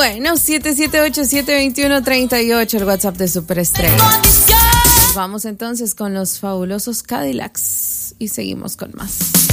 Bueno, 778-721-38, el WhatsApp de Superestrella. Vamos entonces con los fabulosos Cadillacs y seguimos con más.